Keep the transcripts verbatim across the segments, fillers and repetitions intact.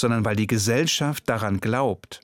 sondern weil die Gesellschaft daran glaubt.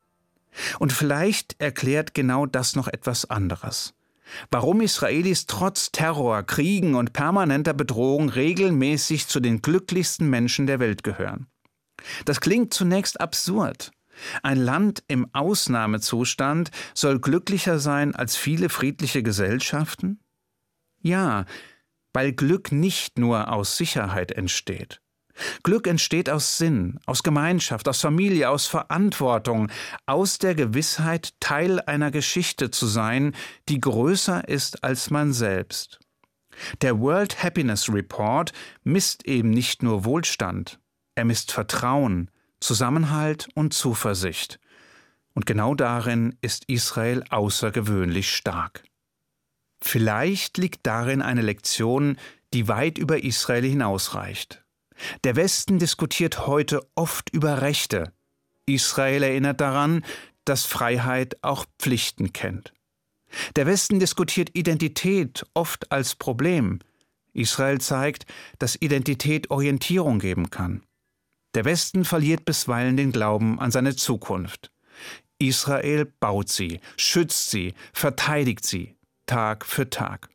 Und vielleicht erklärt genau das noch etwas anderes. Warum Israelis trotz Terror, Kriegen und permanenter Bedrohung regelmäßig zu den glücklichsten Menschen der Welt gehören. Das klingt zunächst absurd. Ein Land im Ausnahmezustand soll glücklicher sein als viele friedliche Gesellschaften? Ja, weil Glück nicht nur aus Sicherheit entsteht. Glück entsteht aus Sinn, aus Gemeinschaft, aus Familie, aus Verantwortung, aus der Gewissheit, Teil einer Geschichte zu sein, die größer ist als man selbst. Der World Happiness Report misst eben nicht nur Wohlstand, er misst Vertrauen, Zusammenhalt und Zuversicht. Und genau darin ist Israel außergewöhnlich stark. Vielleicht liegt darin eine Lektion, die weit über Israel hinausreicht. Der Westen diskutiert heute oft über Rechte. Israel erinnert daran, dass Freiheit auch Pflichten kennt. Der Westen diskutiert Identität oft als Problem. Israel zeigt, dass Identität Orientierung geben kann. Der Westen verliert bisweilen den Glauben an seine Zukunft. Israel baut sie, schützt sie, verteidigt sie, Tag für Tag.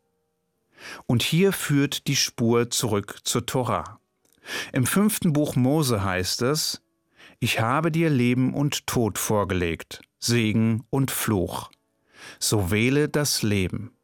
Und hier führt die Spur zurück zur Tora. Im fünften Buch Mose heißt es: Ich habe dir Leben und Tod vorgelegt, Segen und Fluch. So wähle das Leben.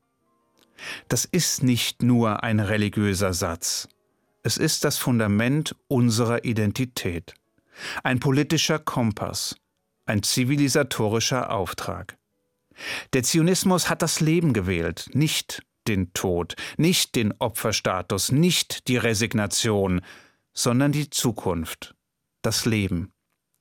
Das ist nicht nur ein religiöser Satz. Es ist das Fundament unserer Identität. Ein politischer Kompass, ein zivilisatorischer Auftrag. Der Zionismus hat das Leben gewählt, nicht den Tod, nicht den Opferstatus, nicht die Resignation, sondern die Zukunft, das Leben.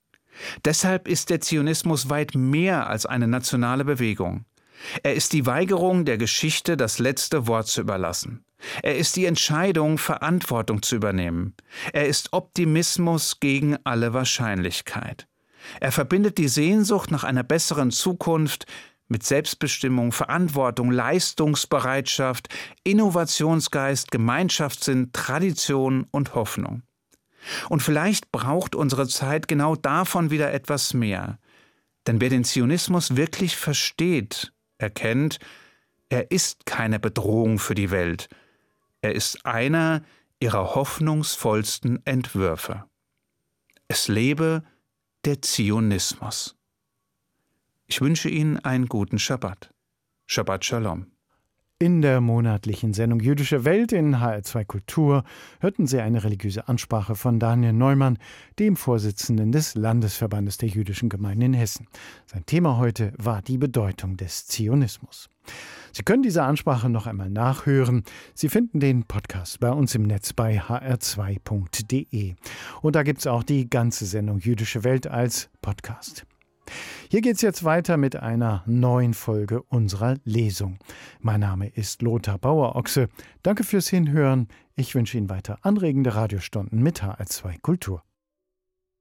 Deshalb ist der Zionismus weit mehr als eine nationale Bewegung. Er ist die Weigerung der Geschichte, das letzte Wort zu überlassen. Er ist die Entscheidung, Verantwortung zu übernehmen. Er ist Optimismus gegen alle Wahrscheinlichkeit. Er verbindet die Sehnsucht nach einer besseren Zukunft mit Selbstbestimmung, Verantwortung, Leistungsbereitschaft, Innovationsgeist, Gemeinschaftssinn, Tradition und Hoffnung. Und vielleicht braucht unsere Zeit genau davon wieder etwas mehr. Denn wer den Zionismus wirklich versteht, erkennt, er ist keine Bedrohung für die Welt. Er ist einer ihrer hoffnungsvollsten Entwürfe. Es lebe der Zionismus. Ich wünsche Ihnen einen guten Schabbat. Shabbat Shalom. In der monatlichen Sendung Jüdische Welt in H R zwei Kultur hörten Sie eine religiöse Ansprache von Daniel Neumann, dem Vorsitzenden des Landesverbandes der jüdischen Gemeinden in Hessen. Sein Thema heute war die Bedeutung des Zionismus. Sie können diese Ansprache noch einmal nachhören. Sie finden den Podcast bei uns im Netz bei h r zwei punkt d e. Und da gibt es auch die ganze Sendung Jüdische Welt als Podcast. Hier geht's jetzt weiter mit einer neuen Folge unserer Lesung. Mein Name ist Lothar Bauer-Ochse. Danke fürs Hinhören. Ich wünsche Ihnen weiter anregende Radiostunden mit H R zwei Kultur.